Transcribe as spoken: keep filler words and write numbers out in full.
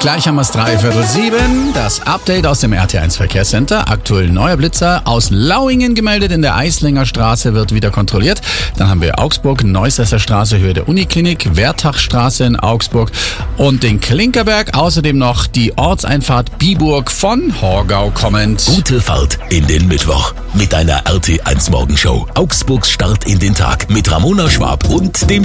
Gleich haben wir es dreiviertel sieben. Das Update aus dem R T eins Verkehrscenter. Aktuell neuer Blitzer aus Lauingen gemeldet. In der Eislinger Straße wird wieder kontrolliert. Dann haben wir Augsburg, Neustädter Straße, Höhe der Uniklinik, Wertachstraße in Augsburg und den Klinkerberg. Außerdem noch die Ortseinfahrt Biburg von Horgau kommend. Gute Fahrt in den Mittwoch mit einer R T eins Morgenshow. Augsburgs Start in den Tag mit Ramona Schwab und dem